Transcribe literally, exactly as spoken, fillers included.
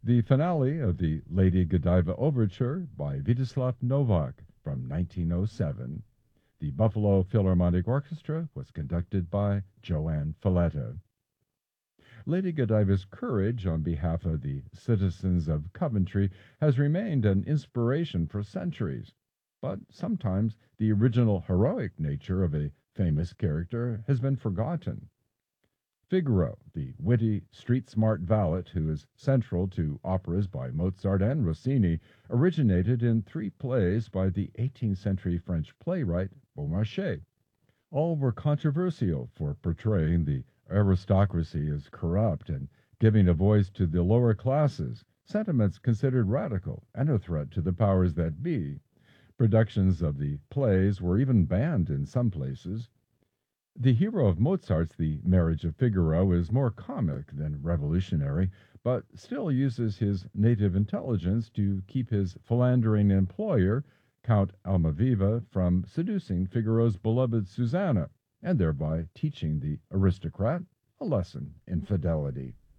the finale of the Lady Godiva Overture by Vítězslav Novák from nineteen oh seven. The Buffalo Philharmonic Orchestra was conducted by Joanne Falletta. Lady Godiva's courage on behalf of the citizens of Coventry has remained an inspiration for centuries, but sometimes the original heroic nature of a famous character has been forgotten. Figaro, the witty, street-smart valet who is central to operas by Mozart and Rossini, originated in three plays by the eighteenth century French playwright Beaumarchais. All were controversial for portraying the aristocracy as corrupt and giving a voice to the lower classes, sentiments considered radical and a threat to the powers that be. Productions of the plays were even banned in some places. The hero of Mozart's The Marriage of Figaro is more comic than revolutionary, but still uses his native intelligence to keep his philandering employer, Count Almaviva, from seducing Figaro's beloved Susanna, and thereby teaching the aristocrat a lesson in fidelity.